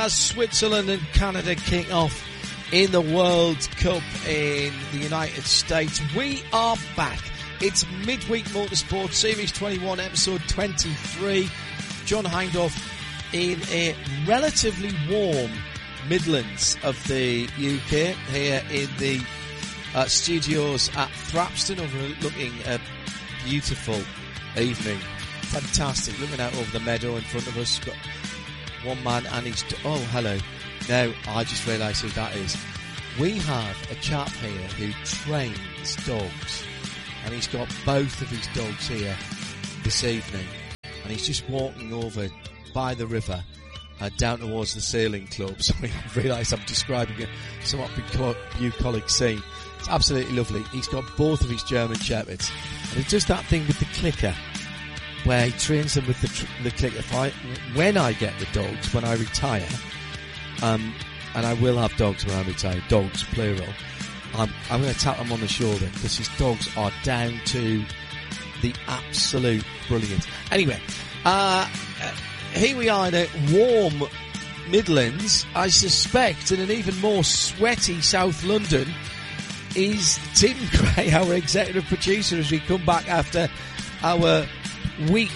As Switzerland and Canada kick off in the World Cup in the United States, we are back. It's Midweek Motorsport Series 21, episode 23. John Hindhaugh in a relatively warm Midlands of the UK, here in the studios at Thrapston, overlooking a beautiful evening. Fantastic, looking out over the meadow in front of us. Got one man and he's... Oh, hello. Now, I just realised who that is. We have a chap here who trains dogs, and he's got both of his dogs here this evening, and he's just walking over by the river down towards the sailing club. So I realise I'm describing a somewhat bucolic scene. It's absolutely lovely. He's got both of his German Shepherds, and he does that thing with the clicker, where he trains them with the clicker. When I get the dogs, when I retire, and I will have dogs when I retire, dogs, plural, I'm going to tap them on the shoulder, because his dogs are down to the absolute brilliance. Anyway, here we are in a warm Midlands. I suspect in an even more sweaty South London is Tim Gray, our executive producer, as we come back after our week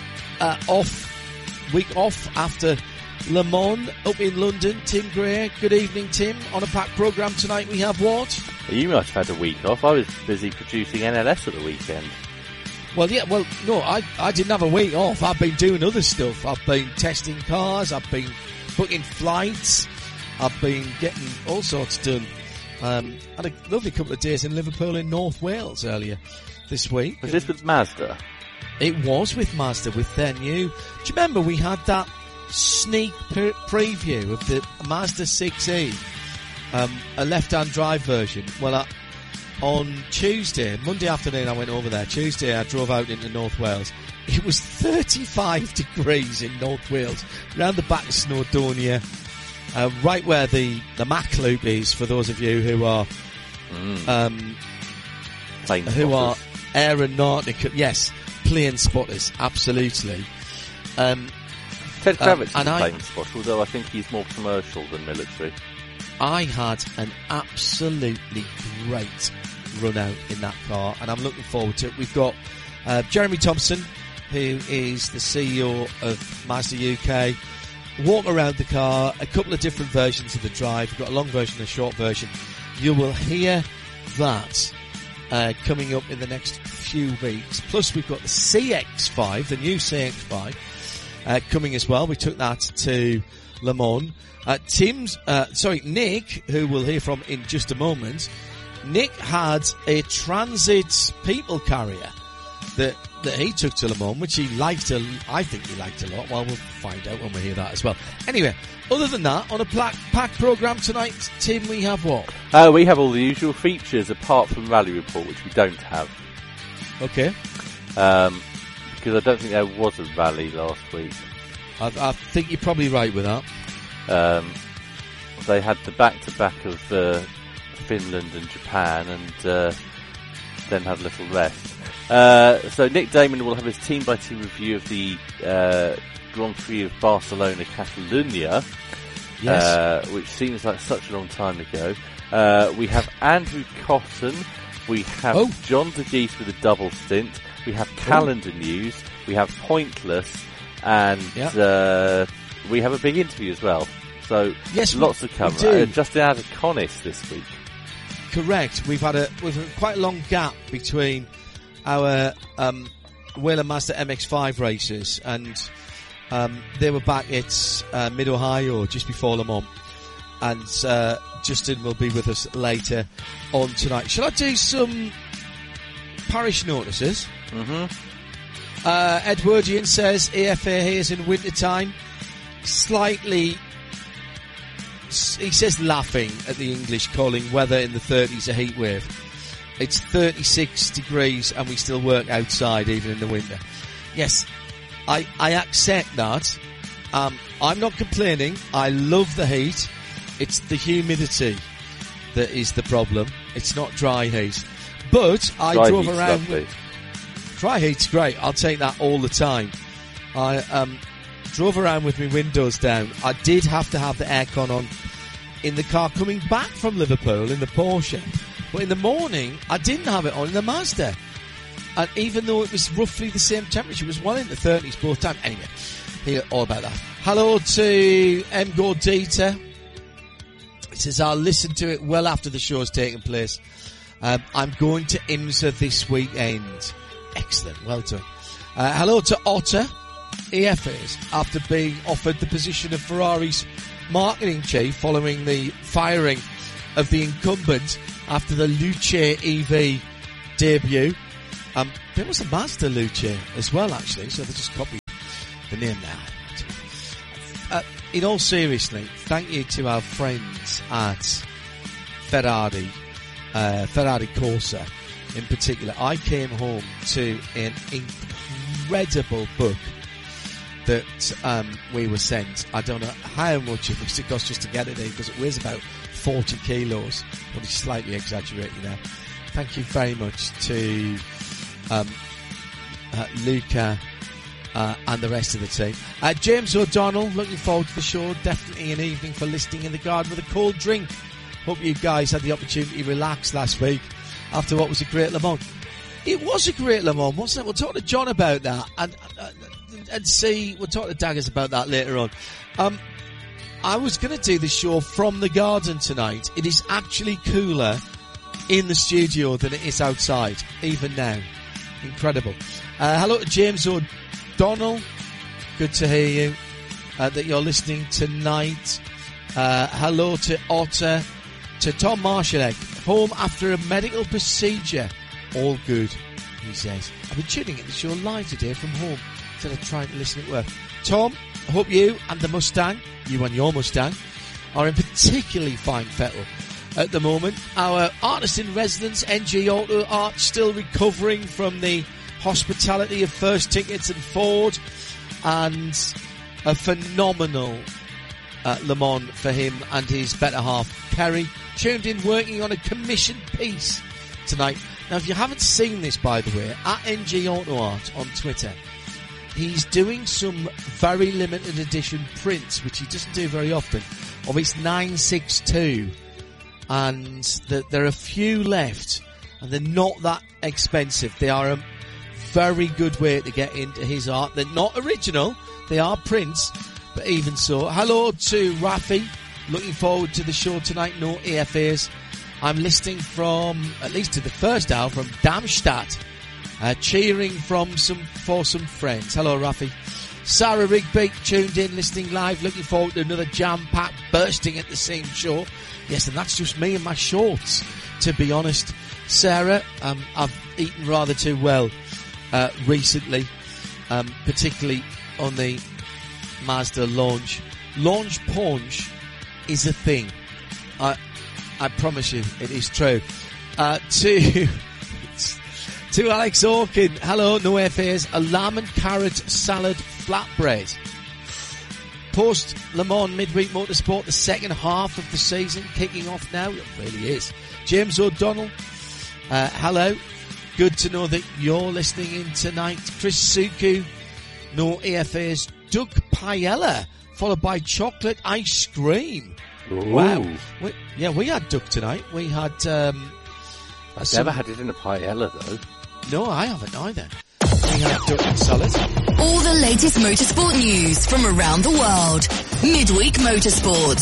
off after Le Mans up in London. Tim Gray, good evening, Tim. On a packed programme tonight, we have what? You must have had a week off. I was busy producing NLS at the weekend. Well, yeah, no, I didn't have a week off. I've been doing other stuff. I've been testing cars, I've been booking flights, I've been getting all sorts done. Had a lovely couple of days in Liverpool in North Wales earlier this week. Was this with Mazda? It was with Mazda, with their new... Do you remember we had that sneak preview of the Mazda 6e, a left-hand drive version? Well, on Tuesday, Monday afternoon I went over there. Tuesday I drove out into North Wales. It was 35 degrees in North Wales, round the back of Snowdonia, right where the Mac Loop is, for those of you who are aeronautical, yes, plane spotters, absolutely. Ted Kravitz is a plane spotter, although I think he's more commercial than military. I had an absolutely great run out in that car, and I'm looking forward to it. We've got Jeremy Thompson, who is the CEO of Mazda UK, walk around the car, a couple of different versions of the drive. We've got a long version and a short version. You will hear that coming up in the next few weeks. Plus, we've got the CX-5, the new CX-5, coming as well. We took that to Le Mans. Nick, who we'll hear from in just a moment, Nick had a Transit people carrier that he took to Le Mans, which I think he liked a lot. Well, we'll find out when we hear that as well. Anyway, other than that, on a packed programme tonight, Tim, we have what? We have all the usual features, apart from Rally Report, which we don't have. Okay. Because I don't think there was a rally last week. I think you're probably right with that. They had the back-to-back of Finland and Japan, and then had a little rest. So Nick Damon will have his team-by-team review of the Grand Prix of Barcelona Catalunya, yes. Which seems like such a long time ago. We have Andrew Cotton, we have John DeGeese with a double stint, we have calendar news, we have Pointless, and we have a big interview as well. So lots to cover. Justin Adaconis this week. Correct. We've had quite a long gap between our Whelen Mazda MX-5 races, and they were back at Mid-Ohio just before Le Mans, and Justin will be with us later on tonight. Shall I do some parish notices? Mm-hmm. Edwardian says AFA here is in winter time. Slightly, he says, laughing at the English calling weather in the 30s a heat wave. It's 36 degrees and we still work outside even in the winter. Yes, I accept that. I'm not complaining. I love the heat. It's the humidity that is the problem. It's not dry heat. But I drove around with... Dry heat's great. I'll take that all the time. drove around with my windows down. I did have to have the aircon on in the car coming back from Liverpool in the Porsche. But in the morning, I didn't have it on in the Mazda. And even though it was roughly the same temperature, it was well in the 30s both times. Anyway, hear all about that. Hello to M. Gordita. It says, I'll listen to it well after the show's taken place. I'm going to IMSA this weekend. Excellent, well done. Hello to Otter. EFAs, after being offered the position of Ferrari's marketing chief following the firing of the incumbent after the Luce EV debut. There was a Mazda Luce as well, actually, so they just copied the name now. In all seriousness, thank you to our friends at Ferrari Corsa in particular. I came home to an incredible book that we were sent. I don't know how much it cost just to get it in, because it weighs about 40 kilos, but it's slightly exaggerating there. Thank you very much to Luca and the rest of the team. James O'Donnell, looking forward to the show. Definitely an evening for listening in the garden with a cold drink. Hope you guys had the opportunity to relax last week after what was a great Le Mans. It was a great Le Mans, wasn't it? We'll talk to John about that and see. We'll talk to Daggers about that later on. I was going to do the show from the garden tonight. It is actually cooler in the studio than it is outside, even now. Incredible. Hello to James O'Donnell. Good to hear you, that you're listening tonight. Hello to Otter. To Tom Marshalek. Home after a medical procedure. All good, he says. I've been tuning in the show live today from home instead of trying to listen at work. Tom, I hope you and the Mustang, you and your Mustang, are in particularly fine fettle at the moment. Our artist in residence, NG Auto Art, still recovering from the hospitality of First Tickets and Ford, and a phenomenal Le Mans for him and his better half, Kerry, tuned in working on a commissioned piece tonight. Now, if you haven't seen this, by the way, at NG Auto Art on Twitter, he's doing some very limited edition prints, which he doesn't do very often, of his 962. And there are a few left, and they're not that expensive. They are a very good way to get into his art. They're not original, they are prints, but even so. Hello to Rafi, looking forward to the show tonight. No AFAs. I'm listening from, at least to the first hour, from Darmstadt, cheering for some friends. Hello, Rafi. Sarah Rigby, tuned in, listening live, looking forward to another jam-packed bursting at the same show. Yes, and that's just me and my shorts, to be honest. Sarah, I've eaten rather too well recently, particularly on the Mazda launch. Launch punch is a thing. I promise you, it is true. To Alex Orkin, hello, no FAs, a lamb and carrot salad flatbread. Post Le Mans Midweek Motorsport, the second half of the season kicking off now. It really is. James O'Donnell, hello. Good to know that you're listening in tonight. Chris Suku, no AFAs. Doug Paella, followed by chocolate ice cream. Ooh. Wow. We had duck tonight. We had... I've never had it in a paella, though. No, I haven't either. We had duck and salad. All the latest motorsport news from around the world. Midweek Motorsport.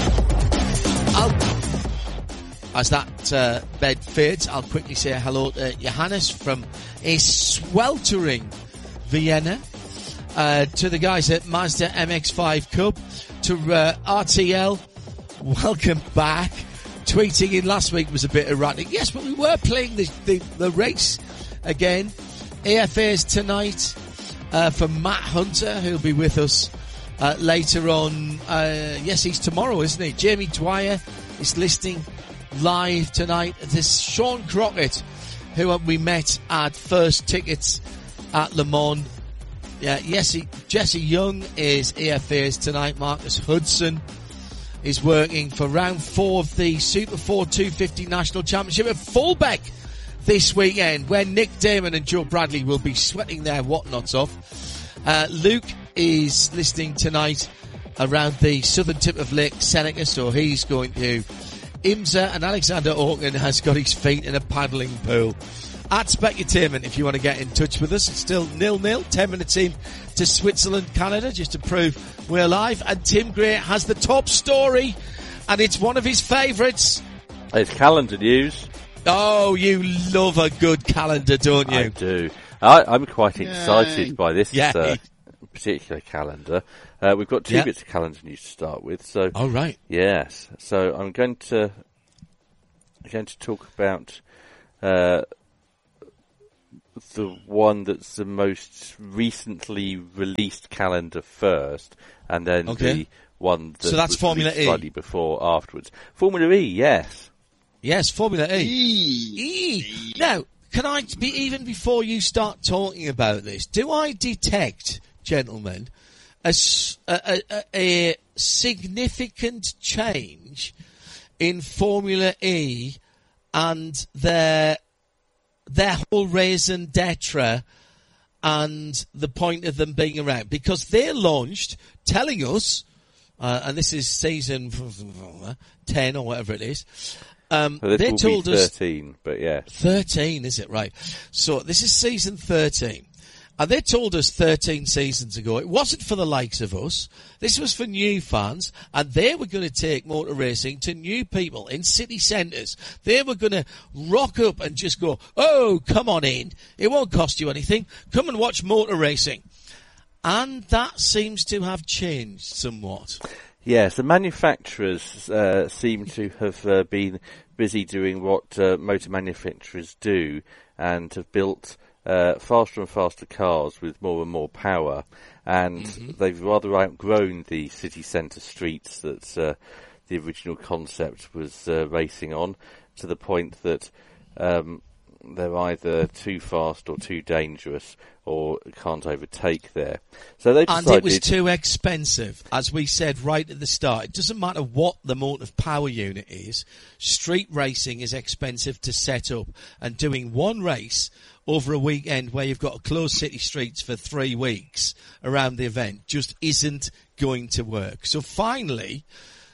As that bed fades, I'll quickly say hello to Johannes from a sweltering Vienna. To the guys at Mazda MX-5 Cup. To RTL, welcome back. Tweeting in last week was a bit erratic. Yes, but we were playing the race again. AFAs tonight for Matt Hunter, who'll be with us later on. Yes, he's tomorrow, isn't he? Jamie Dwyer is listening live tonight. There's Sean Crockett, who we met at First Tickets at Le Mans. Yeah, Jesse Young is AFAs tonight. Marcus Hudson is working for round 4 of the Super 4 250 National Championship at Fulbeck this weekend, where Nick Damon and Joe Bradley will be sweating their whatnots off. Luke is listening tonight around the southern tip of Lake Seneca, so he's going to IMSA, and Alexander Orkin has got his feet in a paddling pool. At Specutainment, if you want to get in touch with us, it's still 0-0, 10 minutes in to Switzerland, Canada, just to prove we're live. And Tim Gray has the top story, and it's one of his favourites. It's calendar news. Oh, you love a good calendar, don't you? I do. I'm quite excited by this particular calendar. We've got two bits of calendar news to start with. So, oh, right. Yes. So I'm going to talk about the one that's the most recently released calendar first, and then the one that that's was Formula E. Slightly before afterwards. Formula E, yes. Yes, Formula E. Now, can I, even before you start talking about this, do I detect, gentlemen, a significant change in Formula E and their whole raison d'etre and the point of them being around? Because they launched telling us, and this is season 10 or whatever it is, they told us 13, but yeah. 13, is it? Right. So this is season 13. And they told us 13 seasons ago it wasn't for the likes of us. This was for new fans, and they were going to take motor racing to new people in city centres. They were going to rock up and just go, oh, come on in. It won't cost you anything. Come and watch motor racing. And that seems to have changed somewhat. Yes, the manufacturers seem to have been busy doing what motor manufacturers do, and have built faster and faster cars with more and more power, and they've rather outgrown the city centre streets that the original concept was racing on, to the point that they're either too fast or too dangerous or can't overtake there. So they decided... And it was too expensive, as we said right at the start. It doesn't matter what the motive power unit is. Street racing is expensive to set up, and doing one race over a weekend where you've got to close city streets for 3 weeks around the event just isn't going to work. So finally,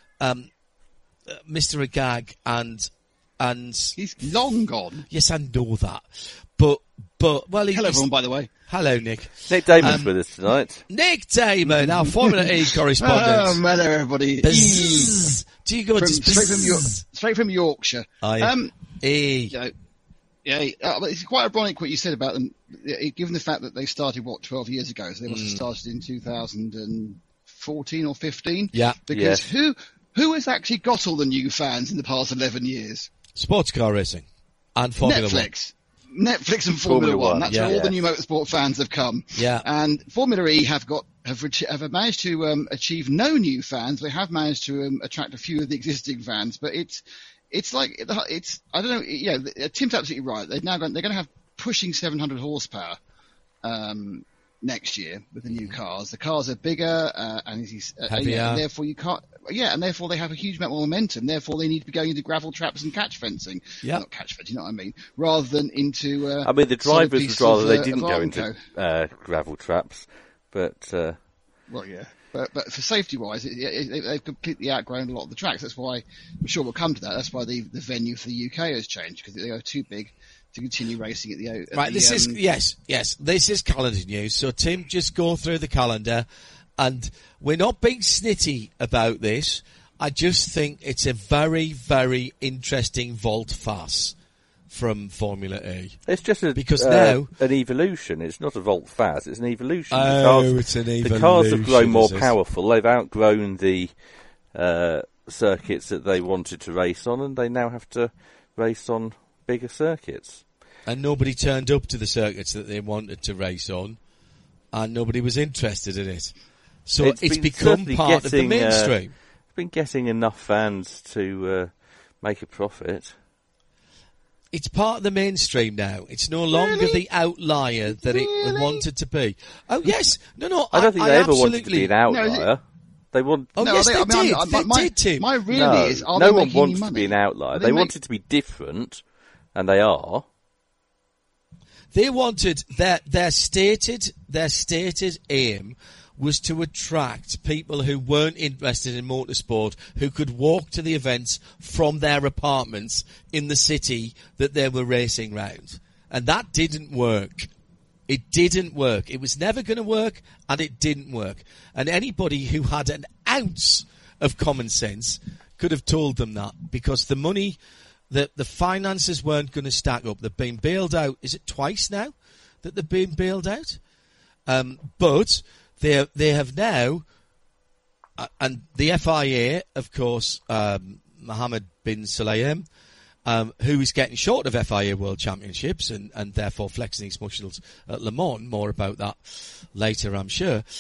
Mr. Agag and he's long gone. Yes, I know that. But well, hello everyone, by the way. Hello, Nick. Nick Damon's with us tonight. Nick Damon, our Formula E correspondent. Hello, everybody. Bzzz. Do you go straight from Yorkshire? E. It's quite ironic what you said about them, given the fact that they started 12 years ago. So they must have started in 2014 or 15. Yeah. Because who has actually got all the new fans in the past 11 years? Sports car racing and Formula Netflix. Netflix and Formula One. That's where all the new motorsport fans have come. Yeah. And Formula E have managed to achieve no new fans. They have managed to attract a few of the existing fans, but it's I don't know. Yeah, Tim's absolutely right. They're going to have pushing 700 horsepower next year with the new cars. The cars are bigger and heavier, and therefore you can't. Yeah, and therefore they have a huge amount more momentum. Therefore they need to be going into gravel traps and catch fencing. Yeah, not catch fencing. You know what I mean? Rather than into. I mean, the drivers would rather they didn't go into gravel traps, but. Well, yeah. But for safety-wise, they've completely outgrown a lot of the tracks. That's why, I'm sure we'll come to that. That's why the venue for the UK has changed, because they are too big to continue racing at the... Right, this is calendar news. So, Tim, just go through the calendar. And we're not being snitty about this. I just think it's a very, very interesting volte-face from Formula E. It's just now an evolution. It's not a volte-face. It's an evolution. It's an evolution. The cars have grown more powerful. They've outgrown the circuits that they wanted to race on, and they now have to race on bigger circuits. And nobody turned up to the circuits that they wanted to race on, and nobody was interested in it. So it's become part of the mainstream. It's been getting enough fans to make a profit. It's part of the mainstream now. It's no longer the outlier that it wanted to be. Oh, yes. No. I don't think they ever wanted to be an outlier. They want. Oh, no, yes, they did. They did, Tim. My really is, no one wants to be an outlier. They wanted to be different, and they are. They wanted their stated aim was to attract people who weren't interested in motorsport, who could walk to the events from their apartments in the city that they were racing round. And that didn't work. It didn't work. It was never going to work, and it didn't work. And anybody who had an ounce of common sense could have told them that, because the money, the finances weren't going to stack up. They've been bailed out. Is it twice now that they've been bailed out? But they have now, and the FIA, of course, Mohammed bin Sulayem, who is getting short of FIA World Championships and therefore flexing his muscles at Le Mans. More about that later, I'm sure.